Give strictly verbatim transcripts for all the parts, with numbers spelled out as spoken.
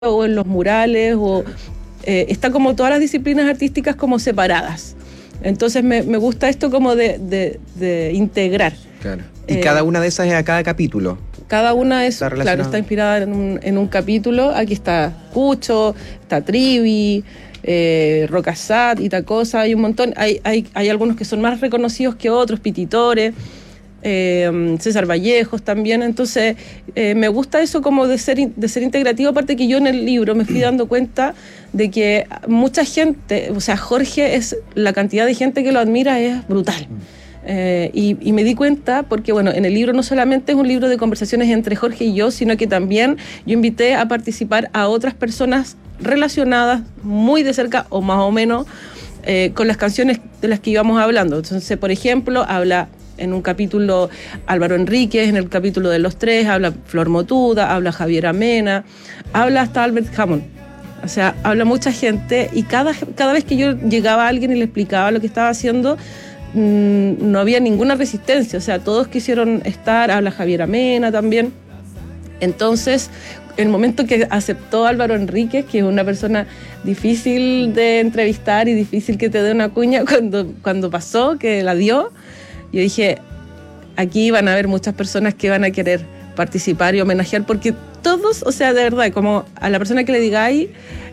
o en los murales, o eh, está como todas las disciplinas artísticas como separadas. Entonces me, me gusta esto como de, de, de integrar. Claro. Y Eh, cada una de esas es a cada capítulo. Cada una es, Está claro, está inspirada en un, en un capítulo. Aquí está Cucho, está Trivi, eh, Rocasat, Itacosa, hay un montón. Hay, hay, hay algunos que son más reconocidos que otros, Pititore, eh, César Vallejos también. Entonces eh, me gusta eso como de ser, de ser integrativo, aparte que yo en el libro me fui dando cuenta de que mucha gente, o sea, Jorge, es la cantidad de gente que lo admira es brutal. Eh, y, y me di cuenta porque, bueno, en el libro no solamente es un libro de conversaciones entre Jorge y yo, sino que también yo invité a participar a otras personas relacionadas muy de cerca o más o menos eh, con las canciones de las que íbamos hablando. Entonces, por ejemplo, habla en un capítulo Álvaro Enríquez, en el capítulo de Los Tres, habla Flor Motuda, habla Javier Amena, habla hasta Albert Hammond. O sea, habla mucha gente y cada, cada vez que yo llegaba a alguien y le explicaba lo que estaba haciendo, no había ninguna resistencia, o sea, todos quisieron estar, habla Javier Amena también. Entonces, el momento que aceptó Álvaro Enríquez, que es una persona difícil de entrevistar y difícil que te dé una cuña, cuando, cuando pasó, que la dio, yo dije, aquí van a haber muchas personas que van a querer participar y homenajear, porque todos, o sea, de verdad, como a la persona que le digáis,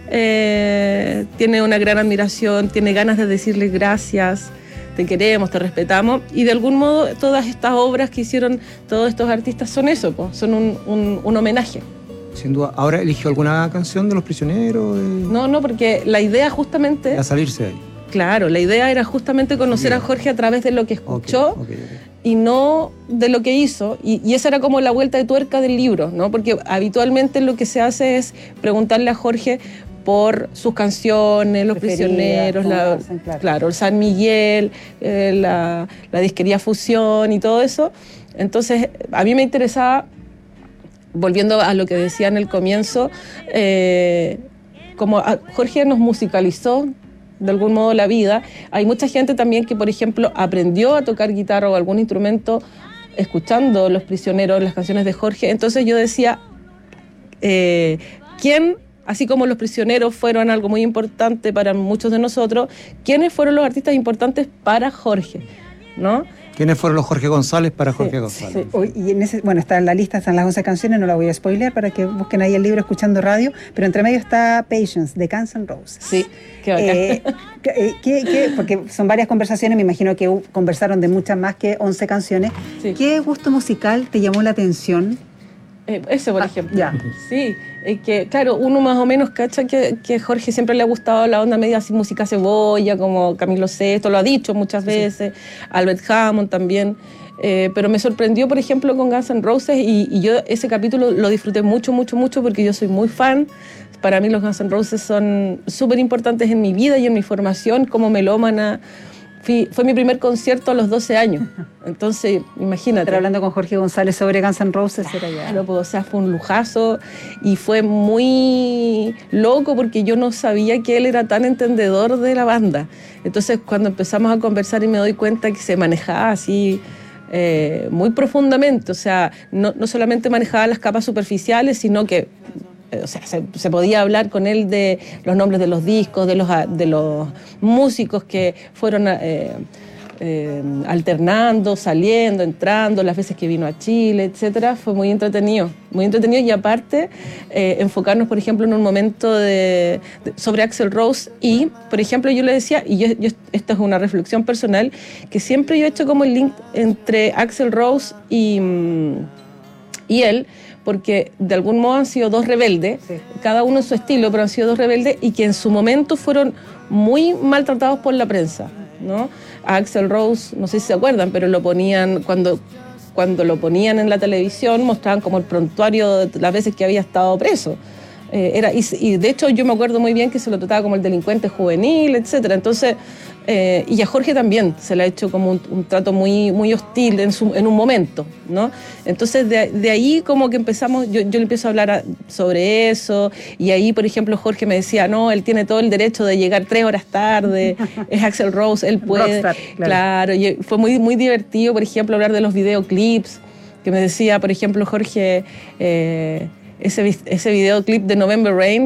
eh, tiene una gran admiración, tiene ganas de decirle gracias, te queremos, te respetamos, y de algún modo todas estas obras que hicieron todos estos artistas son eso, pues, son un, un, un homenaje. Sin duda. ¿Ahora eligió alguna canción de Los Prisioneros? De... No, no, porque la idea justamente... A salirse de ahí. Claro, la idea era justamente conocer Bien. a Jorge a través de lo que escuchó, okay, okay, okay. y no de lo que hizo, y, y esa era como la vuelta de tuerca del libro, ¿no? Porque habitualmente lo que se hace es preguntarle a Jorge por sus canciones, Los Prisioneros, la, claro. claro, el San Miguel, eh, la, la disquería Fusión y todo eso. Entonces, a mí me interesaba, volviendo a lo que decía en el comienzo, eh, como a, Jorge nos musicalizó de algún modo la vida. Hay mucha gente también que, por ejemplo, aprendió a tocar guitarra o algún instrumento escuchando Los Prisioneros, las canciones de Jorge. Entonces yo decía, eh, ¿quién... Así como Los Prisioneros fueron algo muy importante para muchos de nosotros, ¿quiénes fueron los artistas importantes para Jorge? ¿No? ¿Quiénes fueron los Jorge González para Jorge sí, González? Sí. Y en ese, bueno, está en la lista, están las once canciones, no la voy a spoilear para que busquen ahí el libro Escuchando Radio, pero entre medio está Patience, de Guns N' Roses. Sí, qué bacán. Eh, ¿qué, qué, porque son varias conversaciones, me imagino que conversaron de muchas más que once canciones. Sí. ¿Qué gusto musical te llamó la atención? Eh, ese, por ah, ejemplo. Ya. Sí, es que, claro, uno más o menos cacha que, que Jorge siempre le ha gustado la onda media así, música cebolla, como Camilo Sesto, lo ha dicho muchas veces, sí. Albert Hammond también. Eh, pero me sorprendió, por ejemplo, con Guns N' Roses, y, y yo ese capítulo lo disfruté mucho, mucho, mucho, porque yo soy muy fan. Para mí los Guns N' Roses son súper importantes en mi vida y en mi formación como melómana. Fui, fue mi primer concierto a los doce años. Entonces, imagínate. Pero hablando con Jorge González sobre Guns N' Roses, era ya. Claro, pues, o sea, fue un lujazo y fue muy loco porque yo no sabía que él era tan entendedor de la banda. Entonces, cuando empezamos a conversar y me doy cuenta que se manejaba así eh, muy profundamente, o sea, no, no solamente manejaba las capas superficiales, sino que o sea, se, se podía hablar con él de los nombres de los discos, de los, de los músicos que fueron eh, eh, alternando, saliendo, entrando, las veces que vino a Chile, etcétera. Fue muy entretenido, muy entretenido y aparte eh, enfocarnos, por ejemplo, en un momento de, de, sobre Axl Rose y, por ejemplo, yo le decía, y yo, yo, esta es una reflexión personal, que siempre yo he hecho como el link entre Axl Rose y, y él, porque de algún modo han sido dos rebeldes, sí. cada uno en su estilo, pero han sido dos rebeldes y que en su momento fueron muy maltratados por la prensa, ¿no? A Axl Rose, no sé si se acuerdan, pero lo ponían, cuando, cuando lo ponían en la televisión, mostraban como el prontuario de las veces que había estado preso. Eh, era, y, y de hecho yo me acuerdo muy bien que se lo trataba como el delincuente juvenil, etcétera. Entonces, eh, y a Jorge también se le ha hecho como un, un trato muy, muy hostil en, su, en un momento, ¿no? Entonces de, de ahí como que empezamos, yo, yo le empiezo a hablar a, sobre eso, y ahí, por ejemplo, Jorge me decía, no, él tiene todo el derecho de llegar tres horas tarde, es Axl Rose, él puede. Rockstar, claro. claro, y fue muy, muy divertido, por ejemplo, hablar de los videoclips, que me decía, por ejemplo, Jorge... Eh, ese, vis- ese videoclip de November Rain,